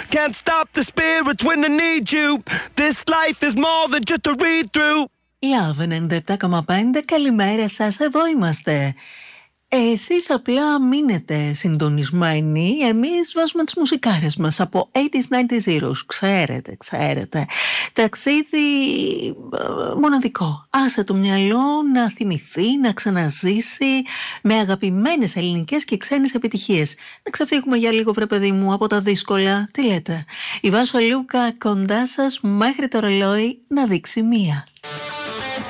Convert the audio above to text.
Can't stop the spirits when they need you. This life is more than just a read-through. Love 97,5. Καλημέρα σας, εδώ είμαστε. Εσείς απλά μείνετε συντονισμένοι. Εμείς βάζουμε τις μουσικάρες μας από 80s, 90s heroes. Ξέρετε. Ταξίδι μοναδικό. Άσε το μυαλό να θυμηθεί, να ξαναζήσει με αγαπημένες ελληνικές και ξένες επιτυχίες. Να ξεφύγουμε για λίγο, βρε παιδί μου, από τα δύσκολα. Τι λέτε? Η Βάσο Λούκα κοντά σας μέχρι το ρολόι να δείξει μία.